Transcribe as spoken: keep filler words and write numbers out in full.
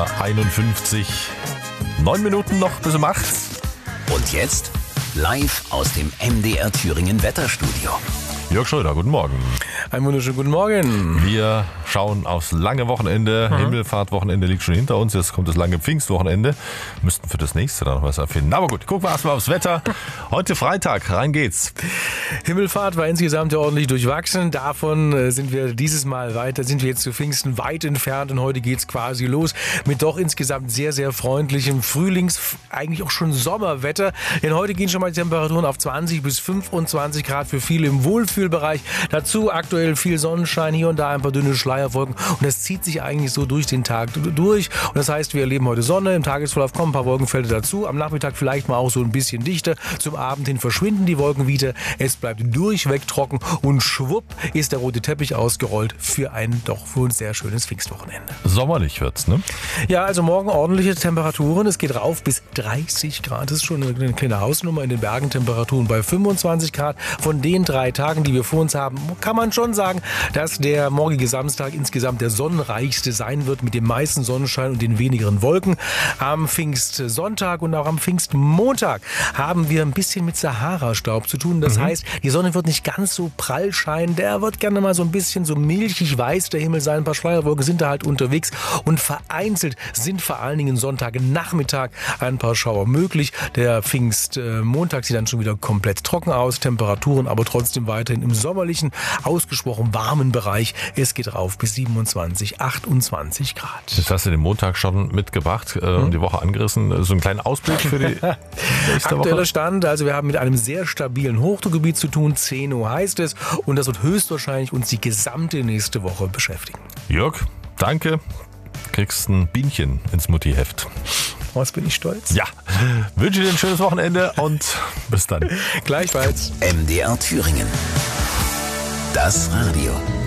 Uhr einundfünfzig. Neun Minuten noch bis um acht. Und jetzt live aus dem M D R Thüringen Wetterstudio. Jörg Schröder, guten Morgen. Einen wunderschönen guten Morgen. Wir schauen aufs lange Wochenende. Mhm. Himmelfahrtwochenende liegt schon hinter uns. Jetzt kommt das lange Pfingstwochenende. Müssten für das nächste dann noch was erfinden. Aber gut, gucken wir erstmal aufs Wetter. Heute Freitag, rein geht's. Himmelfahrt war insgesamt ja ordentlich durchwachsen. Davon sind wir dieses Mal weiter, sind wir jetzt zu Pfingsten weit entfernt. Und heute geht's quasi los mit doch insgesamt sehr, sehr freundlichem Frühlings-, eigentlich auch schon Sommerwetter. Denn heute gehen schon mal die Temperaturen auf zwanzig bis fünfundzwanzig Grad für viele im Wohlfühlbereich. Dazu aktuell viel Sonnenschein, hier und da ein paar dünne Schleierwolken. Und das zieht sich eigentlich so durch den Tag durch. Und das heißt, wir erleben heute Sonne. Im Tagesverlauf kommen ein paar Wolkenfelder dazu. Am Nachmittag vielleicht mal auch so ein bisschen dichter. Zum Abend hin verschwinden die Wolken wieder. Es bleibt durchweg trocken. Und schwupp ist der rote Teppich ausgerollt für ein doch für uns sehr schönes Pfingstwochenende. Sommerlich wird's, ne? Ja, also morgen ordentliche Temperaturen. Es geht rauf bis dreißig Grad. Das ist schon eine kleine Hausnummer. In den Bergen Temperaturen bei fünfundzwanzig Grad. Von den drei Tagen, die wir vor uns haben, kann man schon sagen, dass der morgige Samstag insgesamt der sonnenreichste sein wird mit dem meisten Sonnenschein und den wenigeren Wolken. Am Pfingstsonntag und auch am Pfingstmontag haben wir ein bisschen mit Sahara-Staub zu tun. Das mhm. heißt, die Sonne wird nicht ganz so prall scheinen. Der wird gerne mal so ein bisschen so milchig weiß der Himmel sein. Ein paar Schleierwolken sind da halt unterwegs und vereinzelt sind vor allen Dingen Sonntagnachmittag ein paar Schauer möglich. Der Pfingstmontag sieht dann schon wieder komplett trocken aus. Temperaturen aber trotzdem weiterhin im sommerlichen, ausgesprochen warmen Bereich. Es geht rauf bis siebenundzwanzig, achtundzwanzig Grad. Jetzt hast du den Montag schon mitgebracht äh, und hm? die Woche angerissen. So einen kleinen Ausblick für die nächste Aktueller Woche? Stand, also wir haben mit einem sehr stabilen Hochdruckgebiet zu tun. Zeno heißt es. Und das wird höchstwahrscheinlich uns die gesamte nächste Woche beschäftigen. Jörg, danke. Kriegst ein Bienchen ins Muttiheft. Was bin ich stolz? Ja, wünsche dir ein schönes Wochenende und bis dann. Gleichfalls. M D R Thüringen. Das Radio.